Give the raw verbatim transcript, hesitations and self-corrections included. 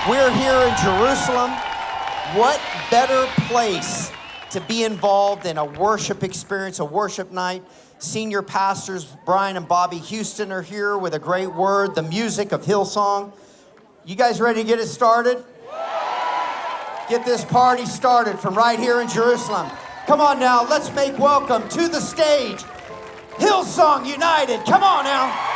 We're here in Jerusalem. What better place to be involved in a worship experience, a worship night? Senior pastors Brian and Bobby Houston are here with a great word, the music of Hillsong. You guys ready to get it started? Get this party started from right here in Jerusalem. Come on now, let's make welcome to the stage, Hillsong United. Come on now.